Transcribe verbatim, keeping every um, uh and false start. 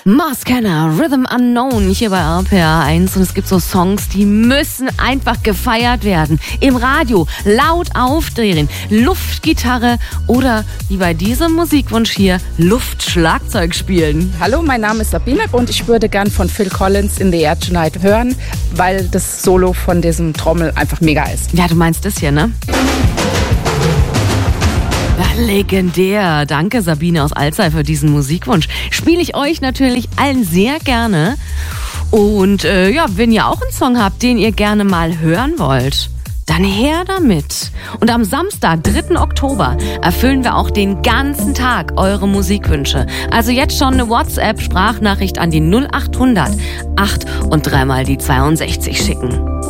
Mars Scanner, Rhythm Unknown hier bei R P R eins und es gibt so Songs, die müssen einfach gefeiert werden. Im Radio laut aufdrehen, Luftgitarre oder wie bei diesem Musikwunsch hier Luftschlagzeug spielen. Hallo, mein Name ist Sabine und ich würde gern von Phil Collins In the Air Tonight hören, weil das Solo von diesem Trommel einfach mega ist. Ja, du meinst das hier, ne? Legendär. Danke, Sabine aus Alzey, für diesen Musikwunsch. Spiele ich euch natürlich allen sehr gerne. Und äh, ja, wenn ihr auch einen Song habt, den ihr gerne mal hören wollt, dann her damit. Und am Samstag, dritten Oktober, erfüllen wir auch den ganzen Tag eure Musikwünsche. Also jetzt schon eine WhatsApp-Sprachnachricht an die null acht hundert acht und dreimal die zweiundsechzig schicken.